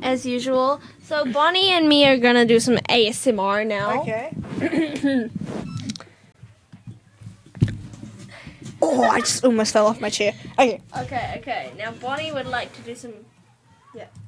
as usual. So Bonnie and me are gonna do some ASMR now. Okay. Oh, I just almost fell off my chair. Okay. Okay. Now Bonnie would like to do some. Yeah.